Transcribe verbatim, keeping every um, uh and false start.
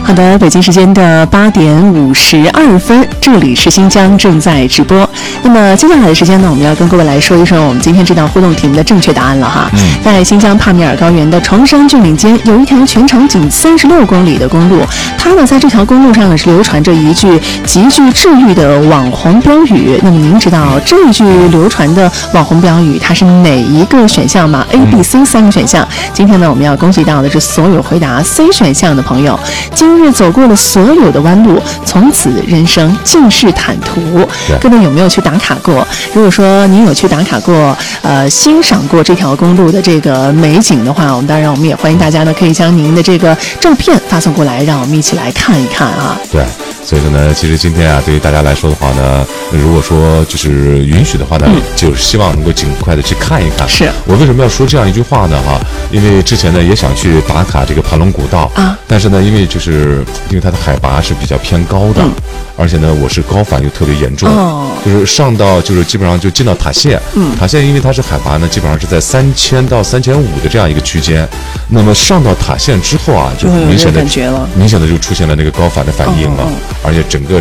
好的，北京时间的八点五十二分，这里是新疆正在直播。那么接下来的时间呢，我们要跟各位来说一说我们今天这道互动题目的正确答案了哈。嗯，在新疆帕米尔高原的崇山峻岭间，有一条全长仅三十六公里的公路，它呢在这条公路上呢是流传着一句极具治愈的网红标语。那么您知道这句流传的网红标语它是哪一个选项吗 ？A、B、C 三个选项。今天呢，我们要恭喜到的是所有回答 C 选项的朋友。今日走过了所有的弯路，从此人生尽是坦途。各位有没有去打卡过？如果说您有去打卡过，呃，欣赏过这条公路的这个美景的话，我们当然我们也欢迎大家呢，可以将您的这个照片发送过来，让我们一起来看一看啊。 对。所以说呢，其实今天啊，对于大家来说的话呢，如果说就是允许的话呢，嗯、就是希望能够尽快的去看一看。 是我为什么要说这样一句话呢？哈，因为之前呢也想去打卡这个盘龙古道啊，但是呢，因为就是因为它的海拔是比较偏高的，嗯、而且呢我是高反又特别严重，哦、就是上到就是基本上就进到塔县，嗯，塔县因为它是海拔呢基本上是在三千到三千五的这样一个区间，那么上到塔县之后啊，就明显的感觉了， 明显的就出现了那个高反的反应了。哦哦，而且整个